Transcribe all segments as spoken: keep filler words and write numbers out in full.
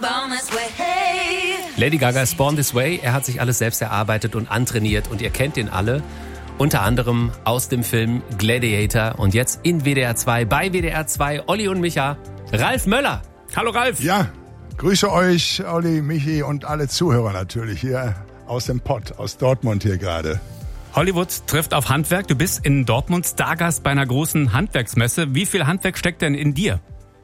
Lady Gaga ist Born This Way. Er hat sich alles selbst erarbeitet und antrainiert und ihr kennt ihn alle. Unter anderem aus dem Film Gladiator und jetzt in W D R zwei, bei W D R zwei, Olli und Micha, Ralf Möller. Hallo Ralf. Ja, grüße euch, Olli, Michi und alle Zuhörer natürlich hier aus dem Pott, aus Dortmund hier gerade. Hollywood trifft auf Handwerk. Du bist in Dortmund Stargast bei einer großen Handwerksmesse. Wie viel Handwerk steckt denn in dir?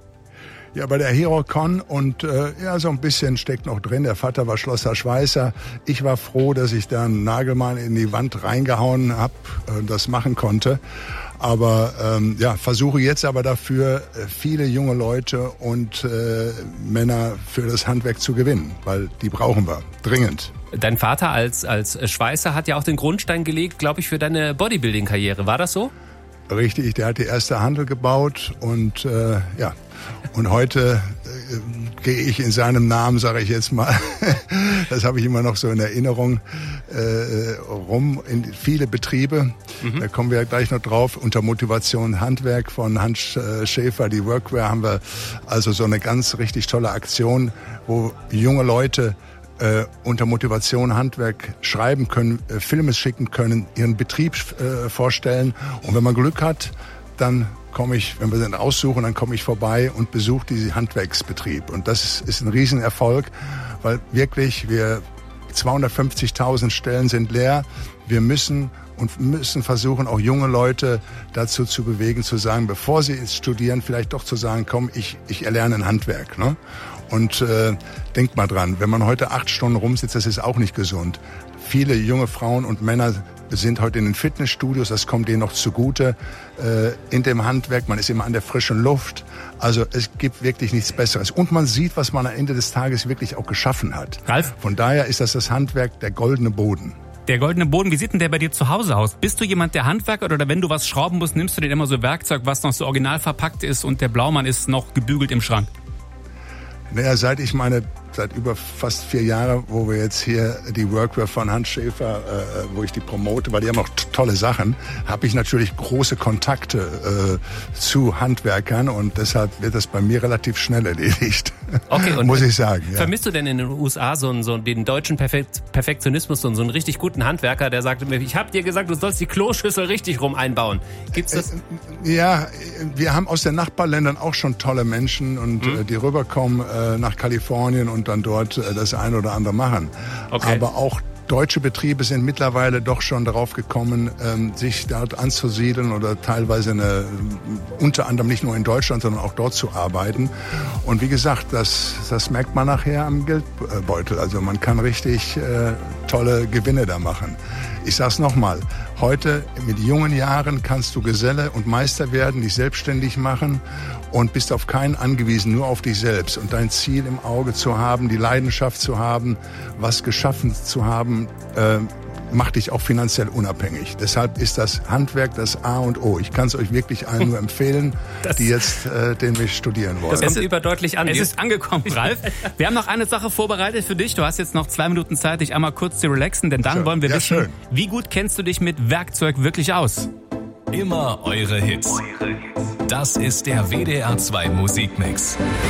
Ja, bei der HeroCon und äh, ja, so ein bisschen steckt noch drin. Der Vater war Schlosser Schweißer. Ich war froh, dass ich da einen Nagelmann in die Wand reingehauen habe und äh, das machen konnte. Aber ähm, ja, versuche jetzt aber dafür äh, viele junge Leute und äh, Männer für das Handwerk zu gewinnen, weil die brauchen wir dringend. Dein Vater als als Schweißer hat ja auch den Grundstein gelegt, glaube ich, für deine Bodybuilding-Karriere. War das so? Richtig, der hat die erste Handel gebaut und äh, ja, und heute äh, gehe ich in seinem Namen, sage ich jetzt mal, das habe ich immer noch so in Erinnerung, äh, rum in viele Betriebe. Mhm. Da kommen wir gleich noch drauf. Unter Motivation Handwerk von Hans Schäfer, die Workwear, haben wir also so eine ganz richtig tolle Aktion, wo junge Leute Äh, unter Motivation Handwerk schreiben können, äh, Filme schicken können, ihren Betrieb äh, vorstellen. Und wenn man Glück hat, dann komme ich, wenn wir den aussuchen, dann komme ich vorbei und besuche diesen Handwerksbetrieb. Und das ist, ist ein Riesenerfolg, weil wirklich wir zweihundertfünfzigtausend Stellen sind leer. Wir müssen und müssen versuchen, auch junge Leute dazu zu bewegen, zu sagen, bevor sie studieren, vielleicht doch zu sagen, komm, ich, ich erlerne ein Handwerk. Ne? Und äh, denkt mal dran, wenn man heute acht Stunden rumsitzt, das ist auch nicht gesund. Viele junge Frauen und Männer sind heute in den Fitnessstudios, das kommt denen noch zugute. Äh, in dem Handwerk, man ist immer an der frischen Luft. Also es gibt wirklich nichts Besseres. Und man sieht, was man am Ende des Tages wirklich auch geschaffen hat. Ralf? Von daher ist das das Handwerk, der goldene Boden. Der goldene Boden, wie sieht denn der bei dir zu Hause aus? Bist du jemand, der Handwerker oder wenn du was schrauben musst, nimmst du dir immer so Werkzeug, was noch so original verpackt ist und der Blaumann ist noch gebügelt im Schrank? Naja, seit ich meine, seit über fast vier Jahren, wo wir jetzt hier die Workwear von Hans Schäfer, äh, wo ich die promote, weil die haben auch t- tolle Sachen, habe ich natürlich große Kontakte äh, zu Handwerkern und deshalb wird das bei mir relativ schnell erledigt. Okay, und muss ich sagen. Ja. Vermisst du denn in den U S A so, einen, so den deutschen Perfekt, Perfektionismus und so einen richtig guten Handwerker, der sagt, ich habe dir gesagt, du sollst die Kloschüssel richtig rum einbauen. Gibt's das? Ja, wir haben aus den Nachbarländern auch schon tolle Menschen und mhm. äh, die rüberkommen äh, nach Kalifornien und dann dort äh, das eine oder andere machen. Okay. Aber auch deutsche Betriebe sind mittlerweile doch schon darauf gekommen, ähm, sich dort anzusiedeln oder teilweise eine, unter anderem nicht nur in Deutschland, sondern auch dort zu arbeiten. Und wie gesagt, das, das merkt man nachher am Geldbeutel. Also man kann richtig äh, tolle Gewinne da machen. Ich sag's nochmal, heute mit jungen Jahren kannst du Geselle und Meister werden, dich selbstständig machen und bist auf keinen angewiesen, nur auf dich selbst. Und dein Ziel im Auge zu haben, die Leidenschaft zu haben, was geschaffen zu haben, äh, macht dich auch finanziell unabhängig. Deshalb ist das Handwerk das A und O. Ich kann es euch wirklich allen nur empfehlen, das, die jetzt äh, den Weg studieren wollen. Das kommt überdeutlich an. Es ist angekommen, Ralf. Wir haben noch eine Sache vorbereitet für dich. Du hast jetzt noch zwei Minuten Zeit, dich einmal kurz zu relaxen, denn dann schön. wollen wir ja, wissen, schön. wie gut kennst du dich mit Werkzeug wirklich aus? Immer eure Hits. Das ist der W D R zwei Musikmix.